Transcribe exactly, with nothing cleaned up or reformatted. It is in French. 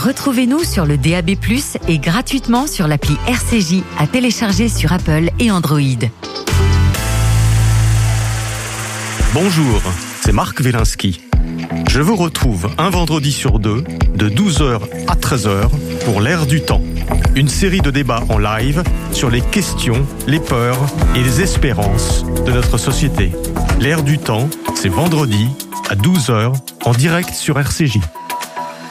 Retrouvez-nous sur le D A B plus, et gratuitement sur l'appli R C J à télécharger sur Apple et Android. Bonjour, c'est Marc Wielinski. Je vous retrouve un vendredi sur deux, de douze heures à treize heures, pour l'Air du temps. Une série de débats en live sur les questions, les peurs et les espérances de notre société. L'Air du temps, c'est vendredi à douze heures, en direct sur R C J.